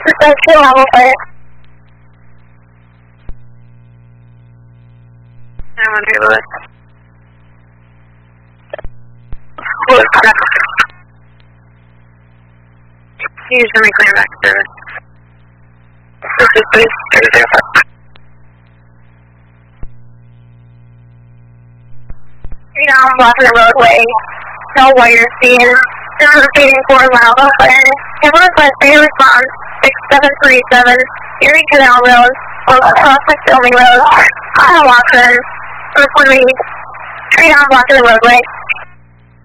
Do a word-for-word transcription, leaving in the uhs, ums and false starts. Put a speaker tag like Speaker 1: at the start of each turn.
Speaker 1: percent fuel level fire. nine one three Lewis. Lewis, use the reclaim back service. This is boost three zero five. Three down, blocking the roadway. No wire seen. Number feeding four mile fire. Ambulance by fair response six seven three seven. Erie Canal Road. Across McPhilmy Road. Hiawatha. Brooklyn Reed. Three down, blocking the roadway.